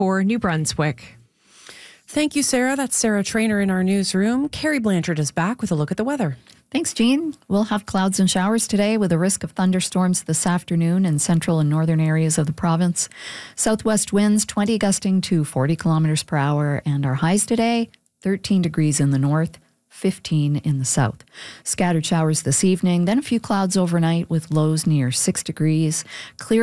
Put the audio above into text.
for New Brunswick. Thank you, Sarah. That's Sarah Trainer in our newsroom. Carrie Blanchard is back with a look at the weather. Thanks, Jean. We'll have clouds and showers today with a risk of thunderstorms this afternoon in central and northern areas of the province. Southwest winds 20 gusting to 40 kilometers per hour, and our highs today 13 degrees in the north, 15 in the south. Scattered showers this evening, then a few clouds overnight with lows near 6 degrees. Clear